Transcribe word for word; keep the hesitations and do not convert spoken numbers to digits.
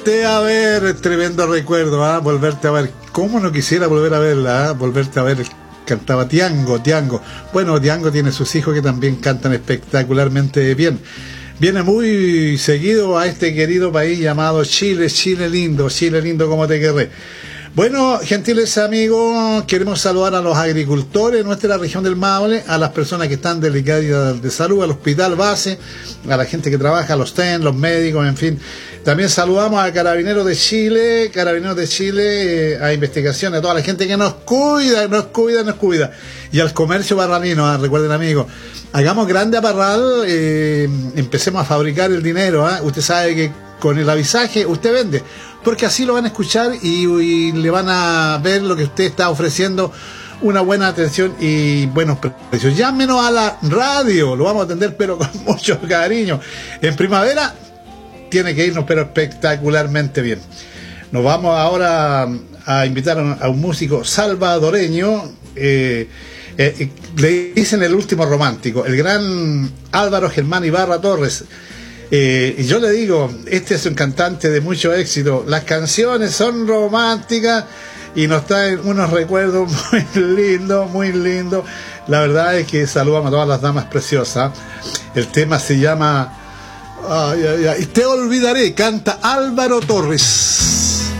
volverte a ver, tremendo recuerdo, ¿ah? Volverte a ver. ¿Cómo no quisiera volver a verla? ¿Ah? Volverte a ver. Cantaba Tiango, Tiango. Bueno, Tiango tiene sus hijos que también cantan espectacularmente bien. Viene muy seguido a este querido país llamado Chile, Chile lindo, Chile lindo como te querré. Bueno, gentiles amigos, queremos saludar a los agricultores de nuestra región del Maule, a las personas que están delicadas de salud, al hospital base, a la gente que trabaja, a los T E N, los médicos, en fin. También saludamos a Carabineros de Chile, Carabineros de Chile, eh, a Investigaciones, a toda la gente que nos cuida, nos cuida, nos cuida. Y al comercio parralino, ¿eh? Recuerden amigos, hagamos grande a Parral, eh, empecemos a fabricar el dinero, ¿eh? Usted sabe que con el avisaje usted vende, porque así lo van a escuchar y, y le van a ver lo que usted está ofreciendo, una buena atención y buenos precios. Llámenos a la radio, lo vamos a atender pero con mucho cariño. En primavera tiene que irnos pero espectacularmente bien. Nos vamos ahora a invitar a un músico salvadoreño, eh, eh, le dicen el último romántico, el gran Álvaro Germán Ibarra Torres. Eh, y yo le digo, este es un cantante de mucho éxito, las canciones son románticas y nos traen unos recuerdos muy lindos, muy lindos. La verdad es que saludamos a todas las damas preciosas. El tema se llama ay, ay, ay, Te olvidaré, canta Álvaro Torres.